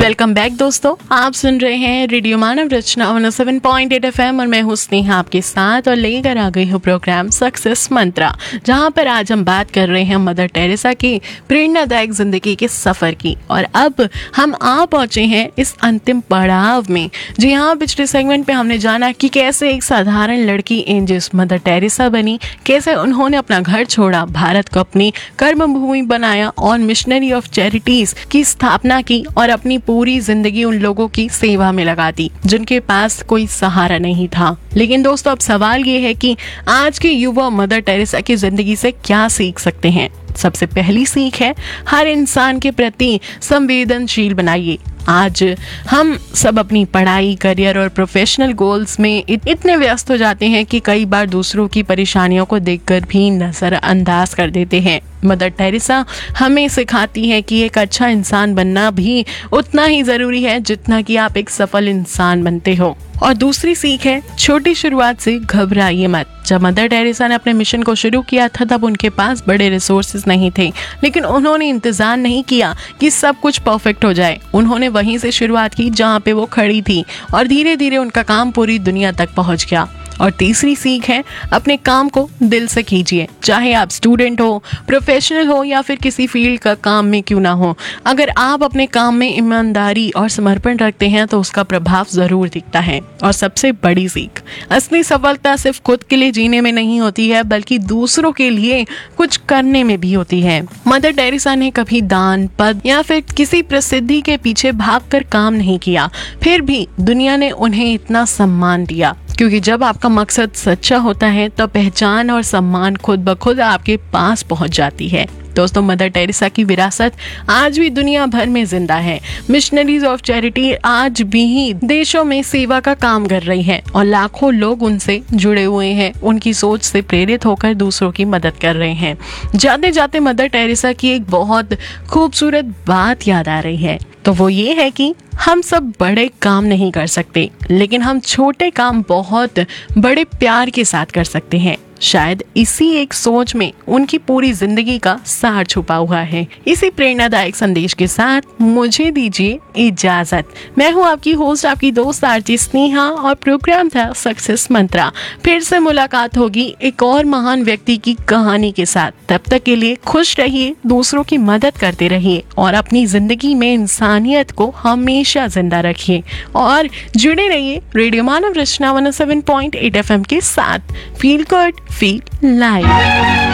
Welcome back दोस्तों, आप सुन रहे हैं रेडियो मानव रचना 107.8 FM और मैं हूँ स्नेहा आपके साथ और लेकर आ गई हूँ प्रोग्राम सक्सेस मंत्रा, जहाँ पर आज हम बात कर रहे हैं मदर टेरेसा की प्रेरणादायक जिंदगी के सफर की। और अब हम आ पहुंचे हैं इस अंतिम पड़ाव में। जी हाँ, पिछले सेगमेंट पे हमने जाना कि कैसे एक साधारण लड़की एंजेस मदर टेरेसा बनी, कैसे उन्होंने अपना घर छोड़ा, भारत को अपनी कर्मभूमि बनाया और मिशनरी ऑफ चैरिटीज की स्थापना की और अपनी पूरी जिंदगी उन लोगों की सेवा में लगा दी जिनके पास कोई सहारा नहीं था। लेकिन दोस्तों, अब सवाल ये है कि आज के युवा मदर टेरेसा की जिंदगी से क्या सीख सकते हैं। सबसे पहली सीख है, हर इंसान के प्रति संवेदनशील बनाइए। आज हम सब अपनी पढ़ाई, करियर और प्रोफेशनल गोल्स में इतने व्यस्त हो जाते हैं कि कई बार दूसरों की परेशानियों को देखकर भी नजरअंदाज कर देते हैं। मदर टेरेसा हमें सिखाती है कि एक अच्छा इंसान बनना भी उतना ही जरूरी है जितना कि आप एक सफल इंसान बनते हो। और दूसरी सीख है, छोटी शुरुआत से घबराइए मत। जब मदर टेरेसा ने अपने मिशन को शुरू किया था तब उनके पास बड़े रिसोर्सेज नहीं थे, लेकिन उन्होंने इंतजार नहीं किया कि सब कुछ परफेक्ट हो जाए। उन्होंने वहीं से शुरुआत की जहाँ पे वो खड़ी थी और धीरे धीरे उनका काम पूरी दुनिया तक पहुँच गया। और तीसरी सीख है, अपने काम को दिल से कीजिए, चाहे आप स्टूडेंट हो, प्रोफेशनल हो या फिर किसी फील्ड का काम में क्यों ना हो। अगर आप अपने काम में ईमानदारी और समर्पण रखते हैं तो उसका प्रभाव जरूर दिखता है। और सबसे बड़ी सीख, असली सफलता सिर्फ खुद के लिए जीने में नहीं होती है बल्कि दूसरों के लिए कुछ करने में भी होती है। मदर टेरेसा ने कभी दान, पद या फिर किसी प्रसिद्धि के पीछे भागकर काम नहीं किया, फिर भी दुनिया ने उन्हें इतना सम्मान दिया। क्योंकि जब आपका मकसद सच्चा होता है तो पहचान और सम्मान खुद ब खुद आपके पास पहुंच जाती है। दोस्तों, मदर टेरेसा की विरासत आज भी दुनिया भर में जिंदा है। मिशनरीज ऑफ चैरिटी आज भी देशों में सेवा का काम कर रही है और लाखों लोग उनसे जुड़े हुए हैं, उनकी सोच से प्रेरित होकर दूसरों की मदद कर रहे हैं। जाते जाते मदर टेरेसा की एक बहुत खूबसूरत बात याद आ रही है, तो वो ये है कि हम सब बड़े काम नहीं कर सकते, लेकिन हम छोटे काम बहुत बड़े प्यार के साथ कर सकते हैं। शायद इसी एक सोच में उनकी पूरी जिंदगी का सार छुपा हुआ है। इसी प्रेरणादायक संदेश के साथ मुझे दीजिए इजाजत। मैं हूँ आपकी होस्ट, आपकी दोस्त आरती स्नेहा और प्रोग्राम था सक्सेस मंत्रा। फिर से मुलाकात होगी एक और महान व्यक्ति की कहानी के साथ। तब तक के लिए खुश रहिए, दूसरों की मदद करते रहिए और अपनी जिंदगी में इंसानियत को हमेशा जिंदा रखिए। और जुड़े रहिए रेडियो मानव रचना 107.8 FM के साथ। Feel good, feel live.